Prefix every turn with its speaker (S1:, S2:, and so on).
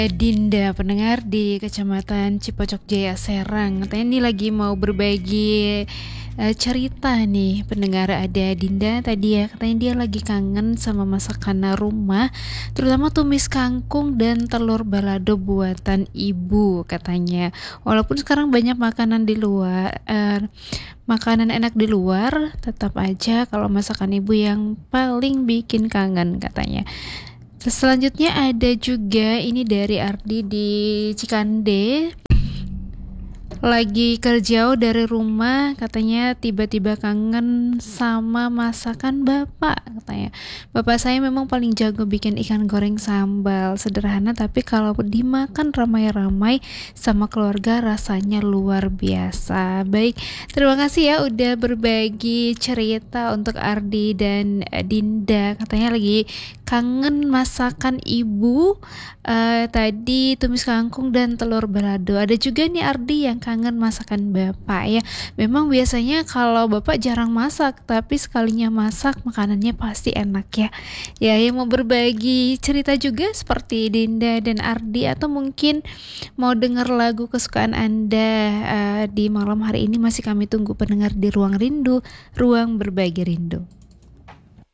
S1: Dinda, pendengar di Kecamatan Cipocok Jaya Serang. Katanya ini lagi mau berbagi cerita nih. Pendengar, ada Dinda tadi ya, katanya dia lagi kangen sama masakan rumah, terutama tumis kangkung dan telur balado buatan ibu katanya. Walaupun sekarang banyak makanan di luar, makanan enak di luar, tetap aja kalau masakan ibu yang paling bikin kangen katanya. Selanjutnya ada juga ini dari Ardi di Cikande. Lagi kerja dari rumah, katanya tiba-tiba kangen sama masakan bapak katanya. Bapak saya memang paling jago bikin ikan goreng sambal, sederhana tapi kalau dimakan ramai-ramai sama keluarga rasanya luar biasa. Baik, terima kasih ya udah berbagi cerita untuk Ardi dan Dinda. Katanya lagi kangen masakan ibu, tadi tumis kangkung dan telur balado. Ada juga nih Ardi yang kangen masakan bapak ya. Memang biasanya kalau bapak jarang masak, tapi sekalinya masak makanannya pasti enak ya. Ya, yang mau berbagi cerita juga seperti Dinda dan Ardi, atau mungkin mau dengar lagu kesukaan Anda di malam hari ini, masih kami tunggu pendengar di Ruang Rindu, ruang berbagi rindu.